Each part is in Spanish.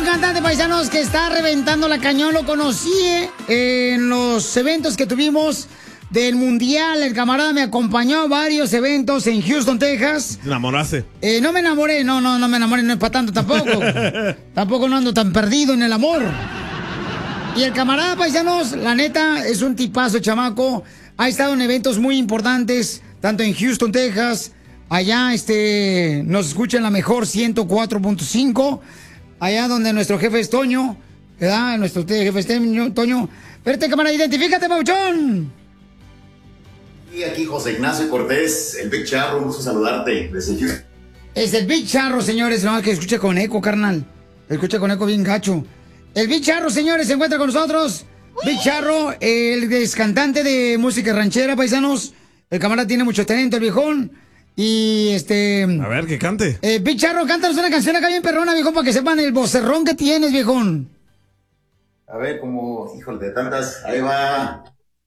cantante, paisanos, que está reventando la cañón. Lo conocí en los eventos que tuvimos del Mundial. El camarada me acompañó a varios eventos en Houston, Texas. ¿Te enamoraste? No me enamoré, no me enamoré, no es para tanto tampoco. Tampoco no ando tan perdido en el amor. Y el camarada, paisanos, la neta, es un tipazo, chamaco. Ha estado en eventos muy importantes, tanto en Houston, Texas. Allá, nos escucha en la mejor 104.5. Allá donde nuestro jefe es Toño, ¿verdad? Nuestro jefe es Toño. Espérate, camarada, identifícate, Pauchón. Y aquí José Ignacio Cortés, el Big Charro, un gusto saludarte desde Houston. Es el Big Charro, señores, nomás que escucha con eco, carnal. Escucha con eco bien gacho. El Big Charro, señores, se encuentra con nosotros. Big Charro, el ex cantante de música ranchera, paisanos. El camarada tiene mucho talento, el viejón. Y A ver, que cante. Big Charro, cántanos una canción acá bien perrona, viejón, para que sepan el vocerrón que tienes, viejón. A ver, como, híjole, de tantas, ahí va.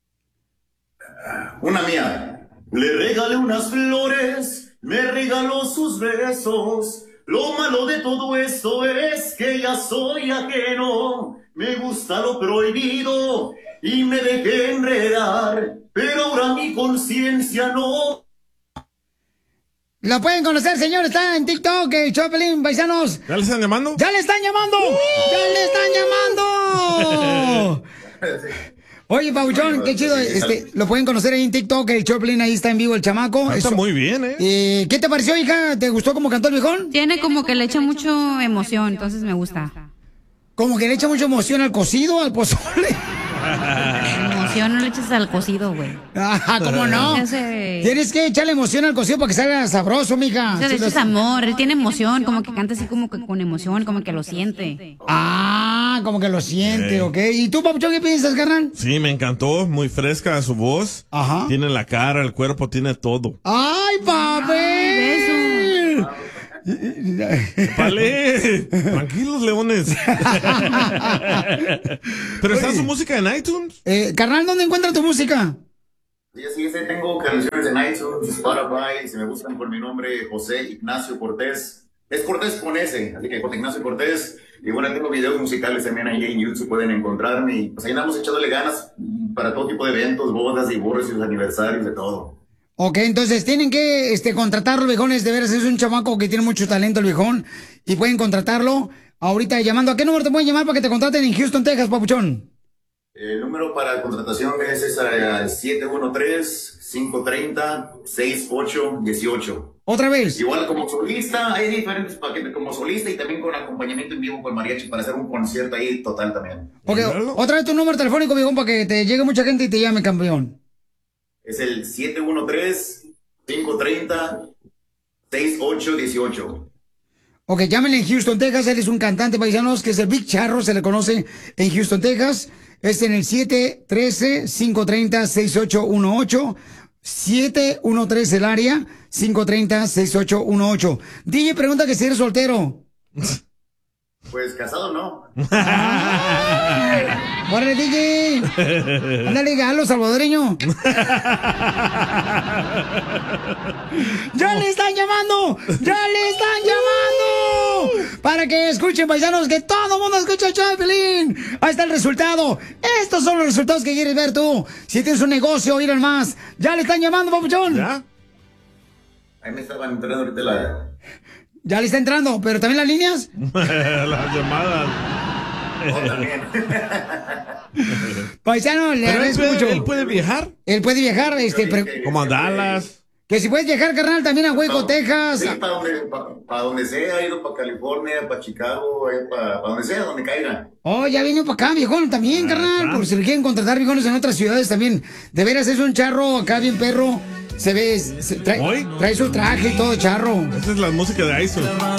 Una mía. Le regalé unas flores, me regaló sus besos. Lo malo de todo esto es que ya soy ajeno. Me gusta lo prohibido y me dejé enredar. Pero ahora mi conciencia no. La pueden conocer, señor, está en TikTok, Choplin, paisanos. ¿Ya le están llamando? ¡Ya le están llamando! ¡Ya le están llamando! Oye, Pauchón, qué chido, lo pueden conocer ahí en TikTok, el Choplin, ahí está en vivo el chamaco. Está muy bien, ¿eh? ¿Qué te pareció, hija? ¿Te gustó cómo cantó el viejón? Tiene como que le echa mucho emoción, entonces me gusta. ¿Como que le echa mucha emoción al cocido, al pozole? Emoción no le echas al cocido, güey. ¿Cómo no? Tienes que echarle emoción al cocido para que salga sabroso, mija. Le echas amor, él tiene emoción, como que canta así como que con emoción, como que lo siente. Como que lo siente, ok. ¿Y tú, Papuchón, qué piensas, carnal? Sí, me encantó, muy fresca su voz. Ajá. Tiene la cara, el cuerpo, tiene todo. ¡Ay, papel! Vale, tranquilos, leones. Pero está su música en iTunes. Carnal, ¿dónde encuentras tu música? Sí, tengo canciones en iTunes, Spotify. Si me buscan por mi nombre, José Ignacio Cortés. Es Cortés con S, así que José Ignacio Cortés. Y bueno, tengo videos musicales también ahí en YouTube, pueden encontrarme. Y pues ahí andamos echándole ganas para todo tipo de eventos, bodas, divorcios, aniversarios, de todo. Ok, entonces tienen que contratarlo, viejones. De veras, es un chamaco que tiene mucho talento, el viejón. Y pueden contratarlo ahorita llamando. ¿A qué número te pueden llamar para que te contraten en Houston, Texas, Papuchón? El número para contratación es 713-530-6818. ¿Otra vez? Igual como solista, hay diferentes paquetes como solista y también con acompañamiento en vivo con mariachi para hacer un concierto ahí total también. Ok, otra vez tu número telefónico, viejón, para que te llegue mucha gente y te llame, campeón. Es el 713-530-6818. Ok, llámenle en Houston, Texas. Él es un cantante, paisanos, que es el Big Charro, se le conoce en Houston, Texas. Es en el 713-530-6818. 713 el área, 530-6818. DJ pregunta que si eres soltero. Pues casado no. ¡Órale, DJ! ¡Ándale, galo, salvadoreño! ¡Ya le están llamando! ¡Ya le están llamando! Para que escuchen, paisanos, que todo el mundo escucha Choplin. Ahí está el resultado. Estos son los resultados que quieres ver tú. Si tienes un negocio, ir al más. ¡Ya le están llamando, papuchón! ¿Ya? Ahí me estaban entrando ahorita la... Ya le está entrando, pero también las líneas. Las llamadas. Paisano, le agradezco mucho. ¿Él puede viajar? Él puede viajar, como a Dallas. Que si puedes viajar, carnal, también a Hueco, Texas. Sí, para donde sea, he ido para California, para Chicago, para donde sea, donde caiga. Oh, ya vino para acá, viejón, también, carnal. Por si le quieren contratar viejones en otras ciudades también. De veras, es un charro acá bien perro. Se ve, trae su traje y todo, charro. Esa es la música de ISO.